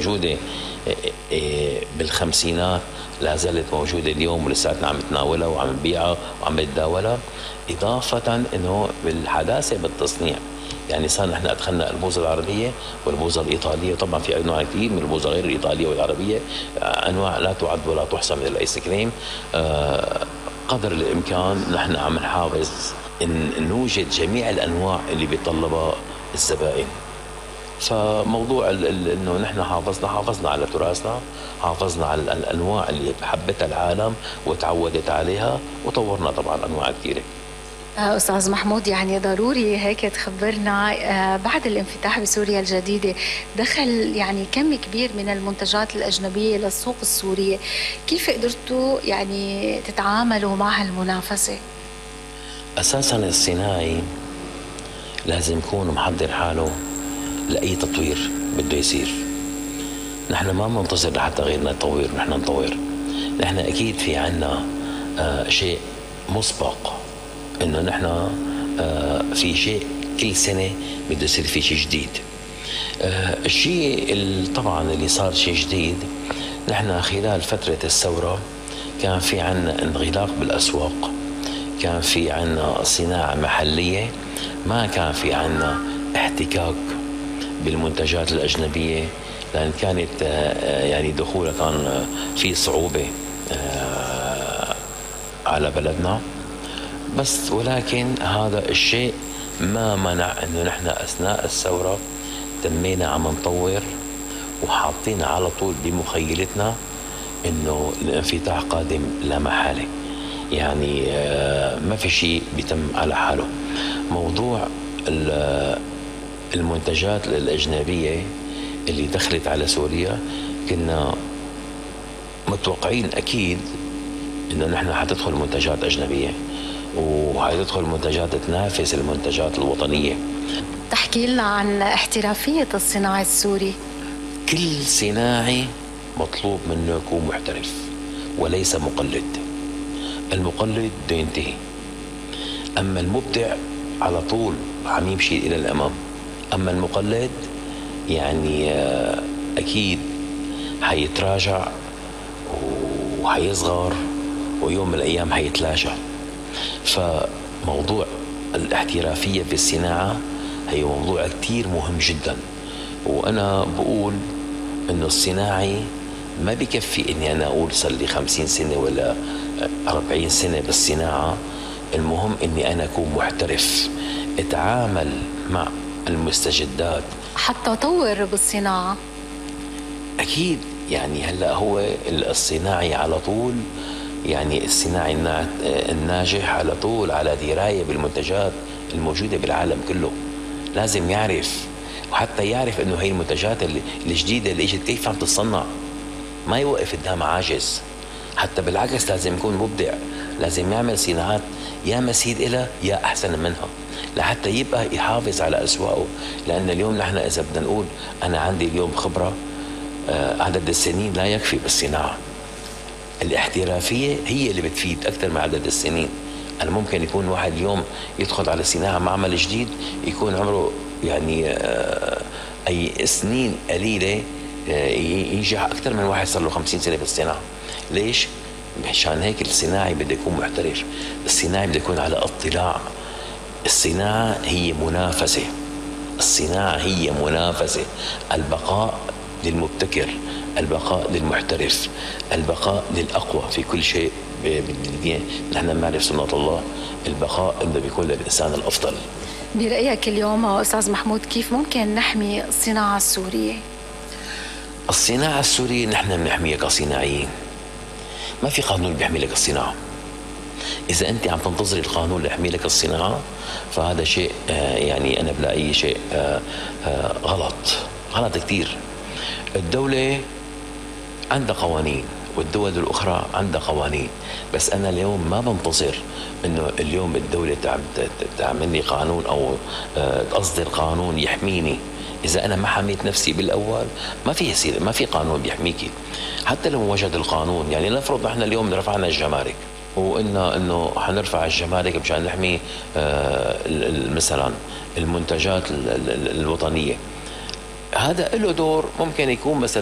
موجودة بالخمسينات لا زالت موجودة اليوم ولساتنا عم نتناولها وعم نبيعها وعم نتداولها، إضافة إنه بالحداثة بالتصنيع. يعني صار نحن أدخلنا البوظة العربية والبوظة الإيطالية، وطبعا في أنواع كثير من البوظة غير الإيطالية والعربية، أنواع لا تعد ولا تحصى من الآيس كريم. قدر الإمكان نحن عم نحافظ إن نوجد جميع الأنواع اللي بيطلبها الزبائن. فموضوع إنه نحن حافظنا على تراثنا، حافظنا على الأنواع اللي حبتها العالم وتعودت عليها، وطورنا طبعا أنواع كثيرة. أستاذ محمود، يعني ضروري هيك تخبرنا، بعد الانفتاح بسوريا الجديدة دخل يعني كم كبير من المنتجات الأجنبية للسوق السورية، كيف قدرتوا يعني تتعاملوا مع هالمنافسة؟ أساساً الصناعي لازم يكون محضر حاله لأي تطوير بده يصير. نحن ما بننتظر لحتى غيرنا يطور ونحن نطور. نحن أكيد في عنا شيء مسبق، إنه نحن في شيء كل سنة بده يصير في شيء جديد. الشيء طبعا اللي صار شيء جديد، نحن خلال فترة الثورة كان في عنا انغلاق بالأسواق، كان في عنا صناعة محلية، ما كان في عنا احتكاك بالمنتجات الأجنبية، لأن كانت يعني دخولها كان في صعوبة على بلدنا. بس ولكن هذا الشيء ما منع أنه نحن أثناء الثورة تمينا عم نطور وحاطين على طول بمخيلتنا أنه الانفتاح قادم لا محالة. يعني ما في شيء بيتم على حاله. موضوع المنتجات الأجنبية اللي دخلت على سوريا، كنا متوقعين أكيد إنه نحن حتدخل منتجات أجنبية وحتدخل منتجات تنافس المنتجات الوطنية. تحكي لنا عن احترافية الصناعي السوري. كل صناعي مطلوب منه يكون محترف وليس مقلد. المقلد بده ينتهي، أما المبدع على طول عم يمشي إلى الأمام. أما المقلد يعني أكيد حيتراجع وحيصغر ويوم من الأيام حيتلاشى. فموضوع الاحترافية في الصناعة هي موضوع كتير مهم جدا. وأنا بقول إنه الصناعي ما بكفي إني أنا أقول صار لي 50 سنة ولا 40 سنة بالصناعة. المهم إني أنا أكون محترف، أتعامل مع المستجدات حتى طور بالصناعة. أكيد يعني هلأ هو الصناعي على طول، يعني الصناعي الناجح على طول على دراية بالمنتجات الموجودة بالعالم كله. لازم يعرف، وحتى يعرف إنه هي المنتجات الجديدة اللي إجت كيف عم تتصنع، ما يوقف قدام عاجز. حتى بالعكس لازم يكون مبدع، لازم يعمل صناعات يا مسيد إلها يا أحسن منها لحتى يبقى يحافظ على أسواقه. لأن اليوم نحن إذا بدنا نقول أنا عندي اليوم خبرة، عدد السنين لا يكفي بالصناعة. الاحترافية هي اللي بتفيد أكثر من عدد السنين. أنا ممكن يكون واحد اليوم يدخل على صناعة معمل جديد يكون عمره يعني أي سنين قليلة، ينجح أكثر من واحد صار له 50 سنة بالصناعة. ليش؟ مشان هيك الصناعي بده يكون محترف، الصناعي بده يكون على اطلاع. الصناعة هي منافسة، الصناعة هي منافسة. البقاء للمبتكر، البقاء للمحترف، البقاء للأقوى في كل شيء بالدين. نحن بنعرف سنة الله، البقاء بده بيكون للإنسان الأفضل. برأيك اليوم أستاذ محمود كيف ممكن نحمي الصناعة السورية؟ الصناعة السورية نحن بنحميها كصناعيين. ما في قانون بيحمي لك الصناعة. إذا أنت عم تنتظري القانون اللي يحمي لك الصناعة فهذا شيء يعني أنا بلاقيه شيء غلط كتير. الدولة عندها قوانين والدول الأخرى عندها قوانين، بس أنا اليوم ما بنتظر إنه اليوم الدولة تعمل لي قانون أو تصدر قانون يحميني. إذا أنا ما حميت نفسي بالأول ما في يصير، ما في قانون بيحميكي. حتى لو وجد القانون، يعني نفرض نحن اليوم رفعنا الجمارك وقلنا إنه حنرفع الجمارك مشان نحمي مثلا المنتجات الوطنية، هذا له دور. ممكن يكون مثلا